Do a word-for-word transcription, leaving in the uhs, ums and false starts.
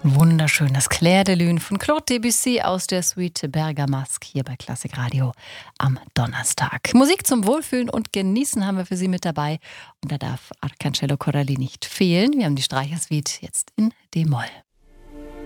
Wunderschönes Clair de Lune von Claude Debussy aus der Suite Bergamasque hier bei Klassik Radio am Donnerstag. Musik zum Wohlfühlen und Genießen haben wir für Sie mit dabei. Und da darf Arcangelo Corelli nicht fehlen. Wir haben die Streichersuite jetzt in D-Moll.